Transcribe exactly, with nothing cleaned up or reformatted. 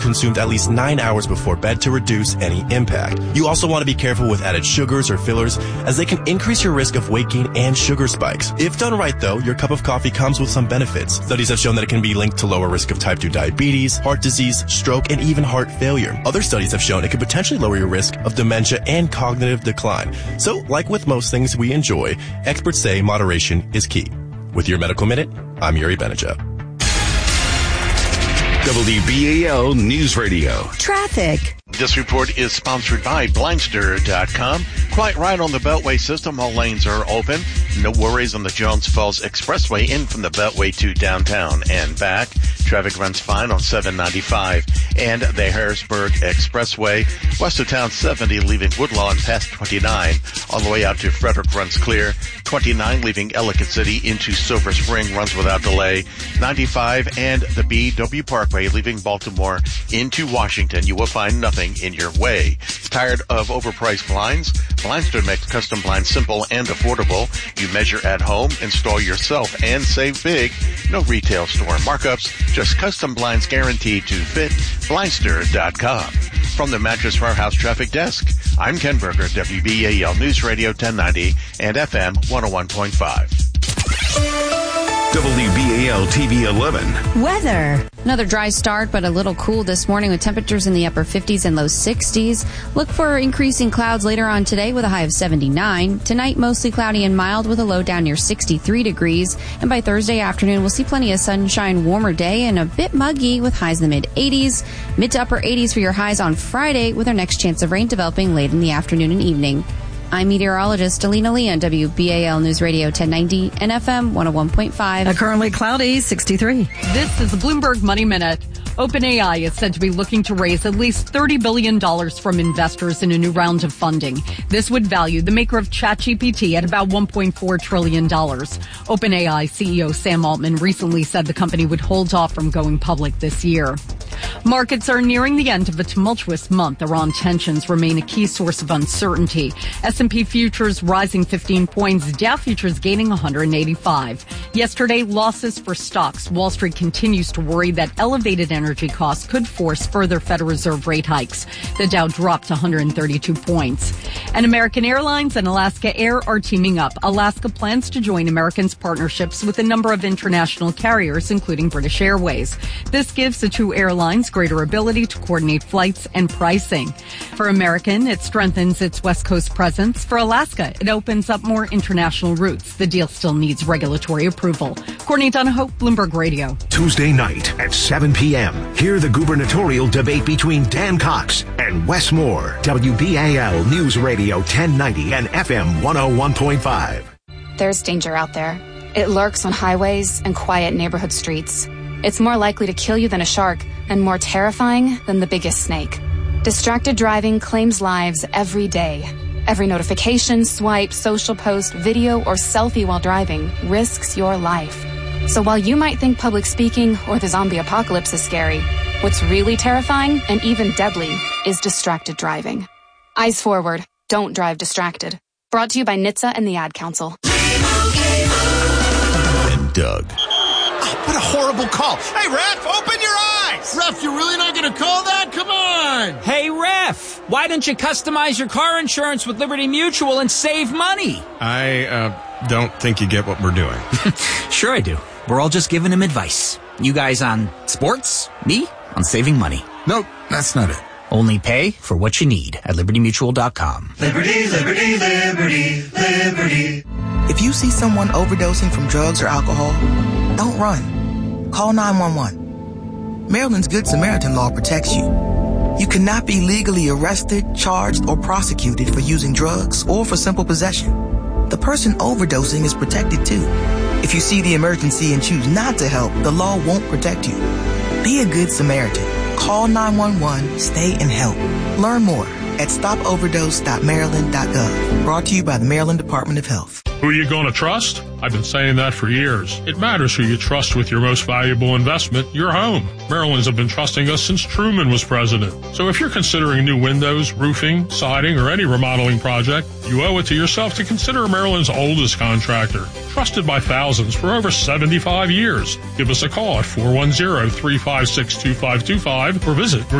consumed at least nine hours before bed to reduce any impact. You also want to be careful with added sugars or fillers, as they can increase your risk of weight gain and sugar spikes. If done right, though, your cup of coffee comes with some benefits. Studies have shown that it can be linked to lower risk of type two diabetes, heart disease, stroke, and even heart failure. Other studies have shown it could potentially lower your risk of dementia and cognitive decline. So, like with most things we enjoy, experts say moderation is key. With your Medical Minute, I'm Yuri Benija. W B A L News Radio. Traffic. This report is sponsored by Blindster dot com. Quite right on the Beltway system. All lanes are open. No worries on the Jones Falls Expressway in from the Beltway to downtown and back. Traffic runs fine on seven ninety-five and the Harrisburg Expressway. West of town seventy leaving Woodlawn past twenty-nine. All the way out to Frederick runs clear. twenty-nine leaving Ellicott City into Silver Spring runs without delay. ninety-five and the B W Parkway leaving Baltimore into Washington. You will find nothing in your way. Tired of overpriced blinds? Blindster makes custom blinds simple and affordable. You measure at home, install yourself, and save big. No retail store markups, just custom blinds guaranteed to fit. Blindster dot com. From the Mattress Warehouse Traffic Desk, I'm Ken Berger, W B A L News Radio ten ninety and F M one oh one point five. W B A L T V eleven. Weather. Another dry start, but a little cool this morning with temperatures in the upper fifties and low sixties. Look for increasing clouds later on today with a high of seventy-nine. Tonight, mostly cloudy and mild with a low down near sixty-three degrees. And by Thursday afternoon, we'll see plenty of sunshine, warmer day, and a bit muggy with highs in the mid-eighties. Mid to upper eighties for your highs on Friday, with our next chance of rain developing late in the afternoon and evening. I'm meteorologist Alina Lee on W B A L News Radio ten ninety and F M one oh one point five. A currently cloudy sixty-three. This is the Bloomberg Money Minute. OpenAI is said to be looking to raise at least thirty billion dollars from investors in a new round of funding. This would value the maker of ChatGPT at about one point four trillion dollars. OpenAI C E O Sam Altman recently said the company would hold off from going public this year. Markets are nearing the end of a tumultuous month. Iran tensions remain a key source of uncertainty. S and P futures rising fifteen points, Dow futures gaining one hundred eighty-five. Yesterday, losses for stocks. Wall Street continues to worry that elevated energy costs could force further Federal Reserve rate hikes. The Dow dropped one hundred thirty-two points. And American Airlines and Alaska Air are teaming up. Alaska plans to join American's partnerships with a number of international carriers, including British Airways. This gives the two airlines greater ability to coordinate flights and pricing. For American, it strengthens its West Coast presence. For Alaska, it opens up more international routes. The deal still needs regulatory approval. Courtney Donahoe, Bloomberg Radio. Tuesday night at seven p.m. Hear the gubernatorial debate between Dan Cox and Wes Moore. W B A L News Radio ten ninety and F M one oh one point five. There's danger out there. It lurks on highways and quiet neighborhood streets. It's more likely to kill you than a shark and more terrifying than the biggest snake. Distracted driving claims lives every day. Every notification, swipe, social post, video, or selfie while driving risks your life. So while you might think public speaking or the zombie apocalypse is scary, what's really terrifying and even deadly is distracted driving. Eyes forward. Don't drive distracted. Brought to you by N H T S A and the Ad Council. And Doug. What a horrible call. Hey, Ref, open your eyes. Ref, you're really not going to call that? Come on. Hey, Ref, why don't you customize your car insurance with Liberty Mutual and save money? I uh, don't think you get what we're doing. Sure I do. We're all just giving him advice. You guys on sports, me on saving money. Nope, that's not it. Only pay for what you need at liberty mutual dot com. Liberty, liberty, liberty, liberty. If you see someone overdosing from drugs or alcohol, don't run. Call nine one one. Maryland's Good Samaritan law protects you. You cannot be legally arrested, charged, or prosecuted for using drugs or for simple possession. The person overdosing is protected too. If you see the emergency and choose not to help, the law won't protect you. Be a Good Samaritan. Call nine one one, stay and help. Learn more at stop overdose dot maryland dot gov. Brought to you by the Maryland Department of Health. Who are you going to trust? I've been saying that for years. It matters who you trust with your most valuable investment, your home. Maryland's have been trusting us since Truman was president. So if you're considering new windows, roofing, siding, or any remodeling project, you owe it to yourself to consider Maryland's oldest contractor. Trusted by thousands for over seventy-five years. Give us a call at four one zero, three five six, two five two five or visit